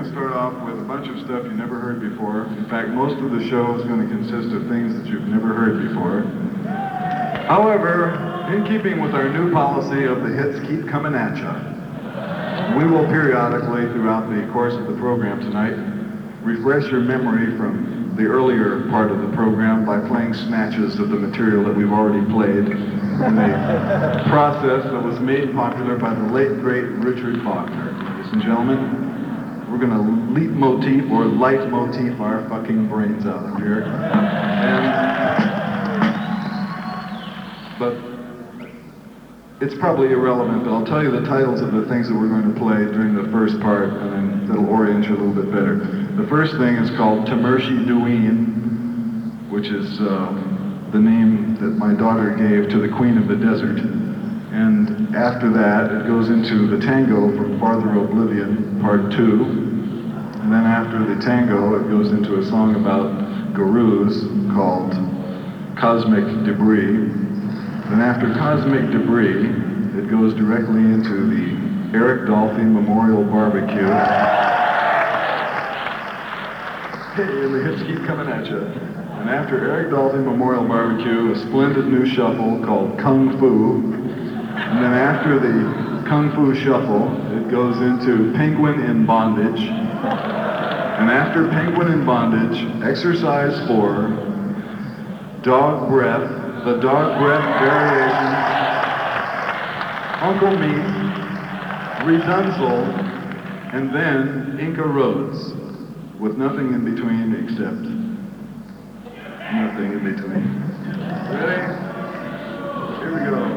to start off with a bunch of stuff you never heard before. In fact, most of the show is going to consist of things that you've never heard before. However, in keeping with our new policy of the hits keep coming at ya, we will periodically, throughout the course of the program tonight, refresh your memory from the earlier part of the program by playing snatches of the material that we've already played in a process that was made popular by the late, great Richard Faulkner. Ladies and gentlemen, we're going to leitmotif or leitmotif our fucking brains out of here. But it's probably irrelevant, but I'll tell you the titles of the things that we're going to play during the first part, and then that'll orient you a little bit better. The first thing is called Tamershi Duin, which is the name that my daughter gave to the Queen of the Desert. And after that, it goes into the tango from Farther Oblivion, Part 2. And then after the tango, it goes into a song about gurus called Cosmic Debris. Then after Cosmic Debris, it goes directly into the Eric Dolphy Memorial Barbecue. Hey, and the hits keep coming at you. And after Eric Dolphy Memorial Barbecue, a splendid new shuffle called Kung Fu. And then after the Kung Fu Shuffle, it goes into Penguin in Bondage. And after Penguin in Bondage, Exercise 4, Dog Breath, the Dog Breath Variation, Uncle Meat, Redunzel, and then Inca Roads, with nothing in between except nothing in between. Ready? Here we go.